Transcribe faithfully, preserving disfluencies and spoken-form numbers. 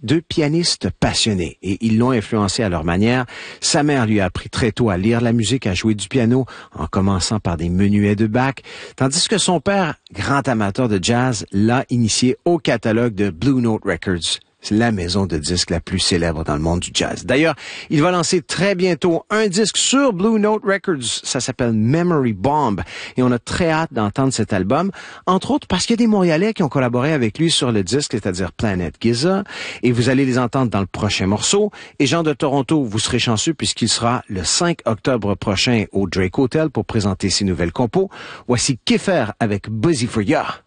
deux pianistes passionnés et ils l'ont influencé à leur manière. Sa mère lui a appris très tôt à lire la musique, à jouer du piano, en commençant par des menuets de Bach, tandis que son père, grand amateur de jazz, l'a initié au catalogue de Blue Note Records. C'est la maison de disques la plus célèbre dans le monde du jazz. D'ailleurs, il va lancer très bientôt un disque sur Blue Note Records. Ça s'appelle Memory Bomb. Et on a très hâte d'entendre cet album. Entre autres parce qu'il y a des Montréalais qui ont collaboré avec lui sur le disque, c'est-à-dire Planet Giza. Et vous allez les entendre dans le prochain morceau. Et Jean de Toronto, vous serez chanceux puisqu'il sera le cinq octobre prochain au Drake Hotel pour présenter ses nouvelles compos. Voici Kiefer avec Busy for Ya.